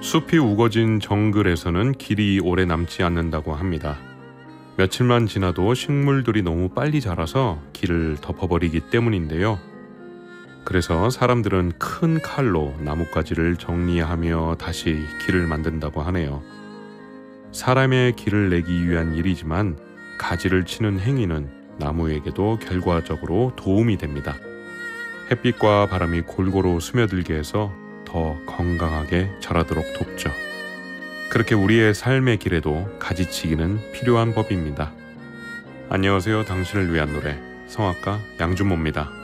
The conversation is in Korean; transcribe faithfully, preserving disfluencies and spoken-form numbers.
숲이 우거진 정글에서는 길이 오래 남지 않는다고 합니다. 며칠만 지나도 식물들이 너무 빨리 자라서 길을 덮어버리기 때문인데요. 그래서 사람들은 큰 칼로 나뭇가지를 정리하며 다시 길을 만든다고 하네요. 사람의 길을 내기 위한 일이지만 가지를 치는 행위는 나무에게도 결과적으로 도움이 됩니다. 햇빛과 바람이 골고루 스며들게 해서 더 건강하게 자라도록 돕죠. 그렇게 우리의 삶의 길에도 가지치기는 필요한 법입니다. 안녕하세요. 당신을 위한 노래 성악가 양준모입니다.